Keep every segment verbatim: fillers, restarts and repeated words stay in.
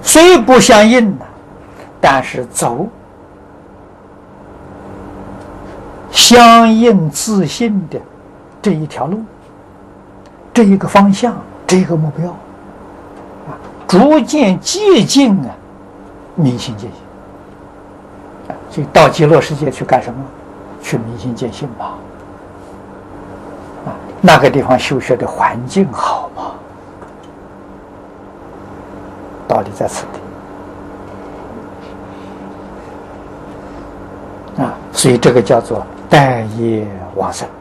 虽不相应呢，但是走相应自信的这一条路，这一个方向，这一个目标啊，逐渐接近啊明心见性啊。所以到极乐世界去干什么？去明心见性吧。啊，那个地方修学的环境好吗？道理在此地啊，所以这个叫做待业往生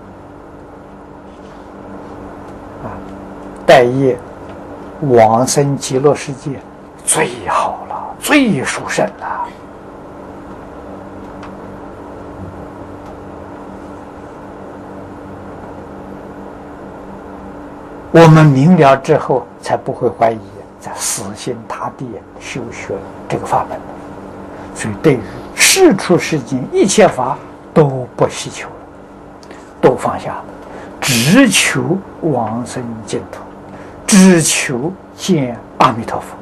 啊，待业往生极乐世界最好了，最殊胜了。我们明了之后，才不会怀疑在死心塌地修学这个法门。所以对于世出世间一切法都不希求了，都放下了，只求往生净土，只求见阿弥陀佛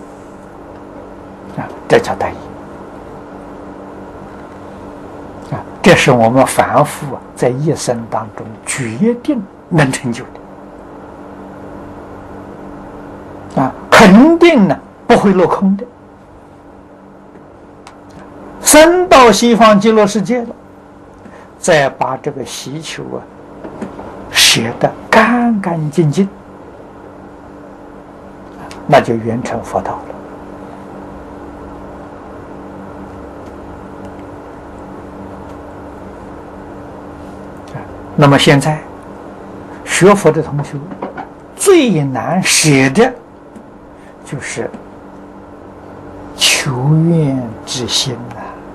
啊，这叫待业啊，这是我们凡夫在一生当中决定能成就的啊，肯定呢不会落空的。生到西方极乐世界了，再把这个希求啊写得干干净净，那就圆成佛道了。那么现在学佛的同学最难写的就是求愿之心呐、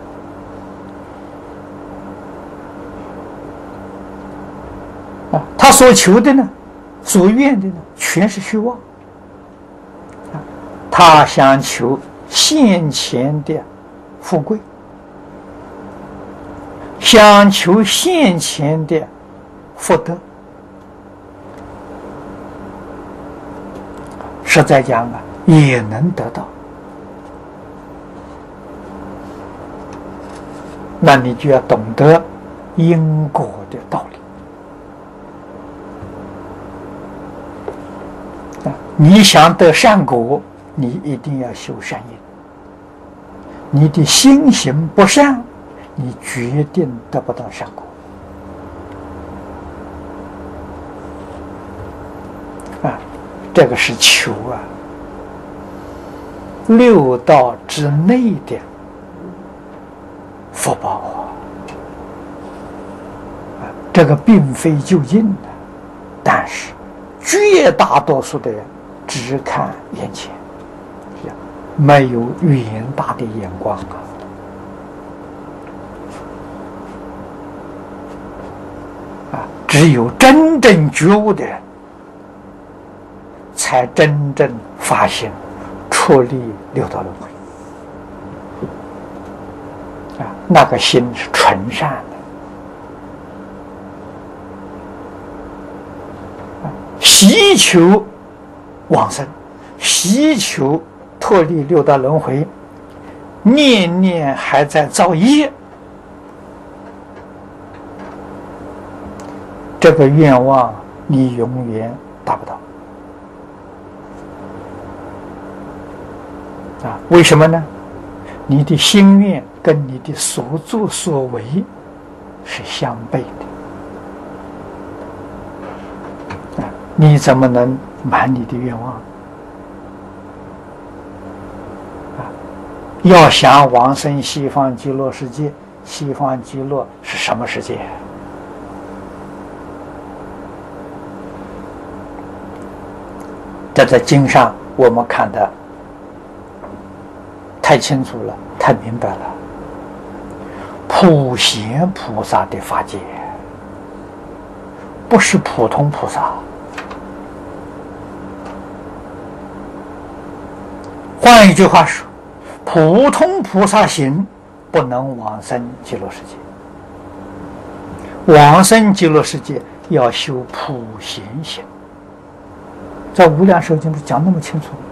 啊。啊，他所求的呢，所愿的呢，全是虚妄。啊，他想求现前的富贵，想求现前的福德。实在讲啊，也能得到。那你就要懂得因果的道理啊！你想得善果，你一定要修善因。你的心行不善，你决定得不到善果啊！这个是求啊，六道之内的福报啊，这个并非就近的，但是绝大多数的人只看眼前，没有远大的眼光啊！啊，只有真正觉悟的人，才真正发现出离六道轮回。啊，那个心是纯善的，啊，希求往生，希求脱离六道轮回，念念还在造业，这个愿望你永远达不到。啊，为什么呢？你的心愿跟你的所作所为是相悖的啊！你怎么能满你的愿望啊？要想往生西方极乐世界，西方极乐是什么世界？这在经上我们看的太清楚了，太明白了。普贤菩萨的法界，不是普通菩萨。换一句话说，普通菩萨行不能往生极乐世界，往生极乐世界要修普贤行。在无量寿经不是讲那么清楚吗？